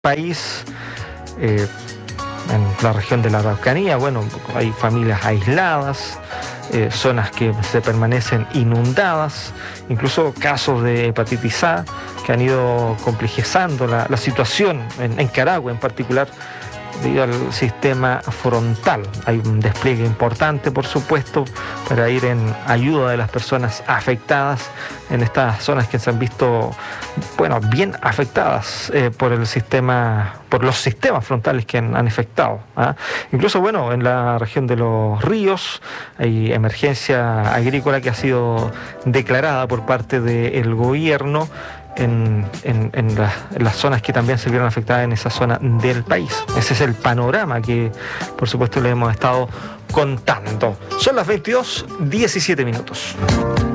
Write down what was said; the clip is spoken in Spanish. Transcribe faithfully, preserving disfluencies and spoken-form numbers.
país, eh, en la región de la Araucanía, bueno, hay familias aisladas, eh, zonas que se permanecen inundadas, incluso casos de hepatitis A que han ido complejizando la, la situación en, en Carahue en particular, debido al sistema frontal. Hay un despliegue importante, por supuesto, para ir en ayuda de las personas afectadas en estas zonas que se han visto, bueno, bien afectadas eh, por el sistema, por los sistemas frontales que han, han afectado. ¿ah? Incluso, bueno, en la región de los ríos hay emergencia agrícola que ha sido declarada por parte del gobierno En, en, en, la, en las zonas que también se vieron afectadas en esa zona del país. Ese es el panorama que, por supuesto, le hemos estado contando. Son las veintidós diecisiete minutos.